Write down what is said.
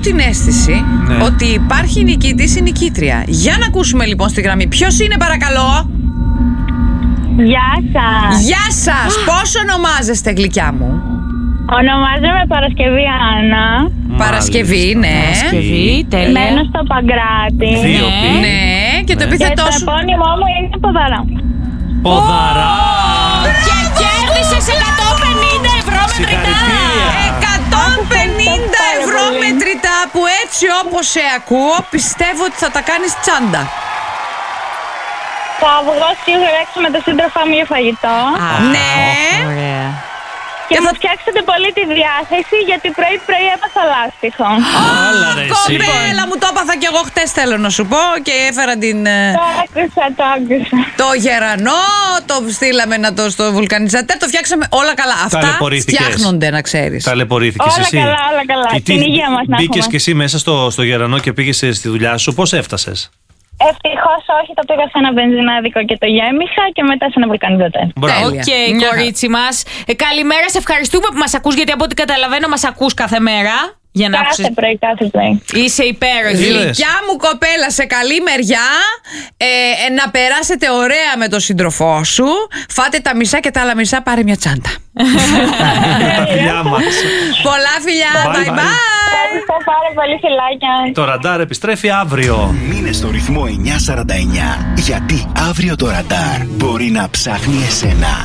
την αίσθηση ότι υπάρχει νικητής ή νικήτρια. Για να ακούσουμε λοιπόν στη γραμμή. Ποιος είναι, παρακαλώ? Γεια σας. Γεια σας. Πώς ονομάζεστε, γλυκιά μου? Ονομάζομαι Παρασκευή Άννα. Παρασκευή, ναι. Παρασκευή, τέλεια. Μένω στο Παγκράτη. Ναι, και το Και επίθετό το σου? επώνυμό μου είναι Ποδαρά. Ποδαρά! Και κέρδισες 150 ευρώ μετρητά. 150 ευρώ μετρητά που έτσι όπως σε ακούω πιστεύω ότι θα τα κάνεις τσάντα. Θα βγω σίγουρα έξω με τον σύντροφά μου για φαγητό. Ναι. Ωραία. Και μου φτιάξετε πολύ τη διάθεση γιατί πρωί-πρωί έπαθα λάστιχο. Άλλα ρε εσύ. Κοπέλα μου, το έπαθα κι εγώ χτες, θέλω να σου πω. Και έφερα την... Το άκουσα. Το γερανό, το στείλαμε να το στο βουλκανιζατέρ, το φτιάξαμε όλα καλά. Αυτά Ταλαιπωρήθηκες. φτιάχνονται, να ξέρεις. Ταλαιπωρήθηκες Όλα εσύ. καλά, όλα καλά. Και Την υγεία μας να μπήκες έχουμε. και εσύ μέσα στο γερανό και πήγες στη δουλειά σου. Πώς έφτασες? Ευτυχώς όχι, το πήγα σε ένα βενζινάδικο και το γέμισα και μετά σε ένα βουλκανιζατέρ. Μπράβο. Τέλεια. Οκ, Μια κορίτσι μας. Καλημέρα, σε ευχαριστούμε που μας ακούς, γιατί από ό,τι καταλαβαίνω μας ακούς κάθε μέρα. Για να Κάθε πρωί, κάθε πρωί. Είσαι υπέροχη. Είδες. Γλυκιά μου κοπέλα, σε καλή μεριά. Να περάσετε ωραία με τον σύντροφό σου. Φάτε τα μισά και τα άλλα μισά πάρε μια τσάντα. Τα φιλιά μας. Πολλά φιλιά, Bye, bye bye. bye. Ευχαριστώ πάρα πολύ, φιλάκια. Το ραντάρ επιστρέφει αύριο. Μείνε στο ρυθμό 949, γιατί αύριο το ραντάρ μπορεί να ψάχνει εσένα.